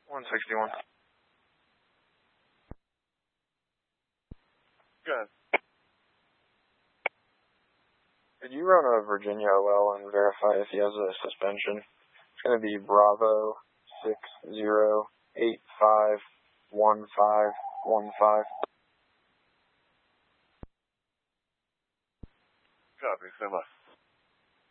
161. Good. Could you run a Virginia OL and verify if he has a suspension? It's going to be Bravo 60851515. Copy, stand by.